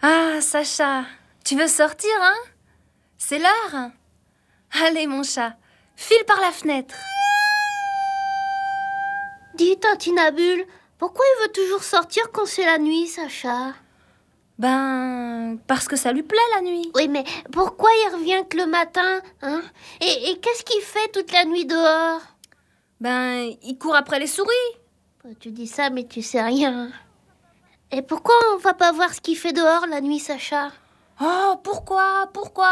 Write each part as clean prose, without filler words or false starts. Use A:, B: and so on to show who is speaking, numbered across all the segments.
A: Ah, Sacha, tu veux sortir, hein? C'est l'heure. Allez, mon chat, file par la fenêtre.
B: Dis, Tintinabule, pourquoi il veut toujours sortir quand c'est la nuit, Sacha?
A: Ben, parce que ça lui plaît la nuit.
B: Oui, mais pourquoi il revient que le matin, hein? Et qu'est-ce qu'il fait toute la nuit dehors?
A: Ben, il court après les souris.
B: Tu dis ça, mais tu sais rien. Et pourquoi on va pas voir ce qu'il fait dehors la nuit, Sacha?
A: Oh, pourquoi?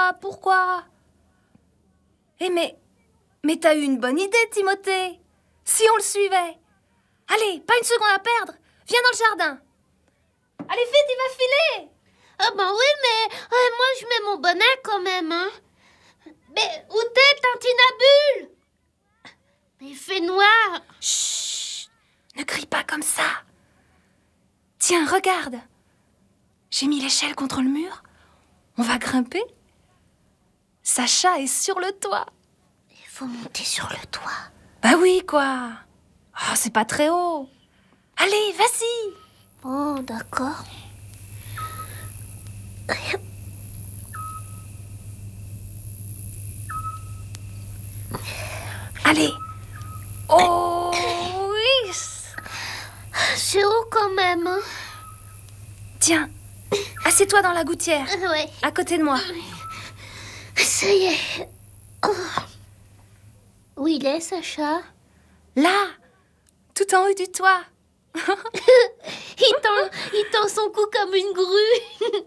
A: Eh mais t'as eu une bonne idée, Timothée. Si on le suivait. Allez, pas une seconde à perdre. Viens dans le jardin. Allez, vite, il va filer.
B: Ah ben oui, mais moi je mets mon bonnet quand même, hein? Mais où t'es, Tintinabule? Mais il fait noir.
A: Chut, ne crie pas comme ça. Tiens, regarde. J'ai mis l'échelle contre le mur. On va grimper. Sacha est sur le toit.
B: Il faut monter sur le toit.
A: Bah oui, quoi. Oh, c'est pas très haut. Allez, vas-y.
B: Oh, d'accord.
A: Allez. Oh, oui.
B: C'est haut quand même, hein?
A: Tiens, assieds-toi dans la gouttière,
B: Ouais.
A: à côté de moi.
B: Ça y est. Oh. Où il est, Sacha?
A: Là, tout en haut du toit.
B: Il tend son cou comme une grue.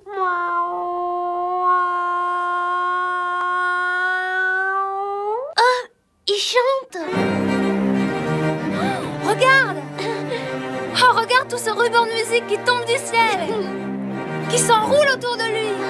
B: Oh, il chante.
A: Regarde. Oh, regarde tout ce ruban de musique qui tombe du ciel, qui s'enroule autour de lui.